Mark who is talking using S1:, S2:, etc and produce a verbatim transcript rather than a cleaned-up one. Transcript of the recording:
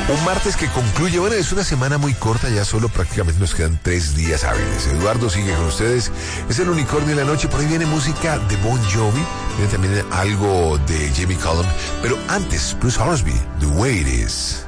S1: Un martes que concluye, bueno, es una semana muy corta, ya solo prácticamente nos quedan tres días hábiles. Eduardo sigue con ustedes, es el unicornio de la noche, por ahí viene música de Bon Jovi, viene también algo de Jamie Cullum, pero antes, Bruce Hornsby, The Way It Is.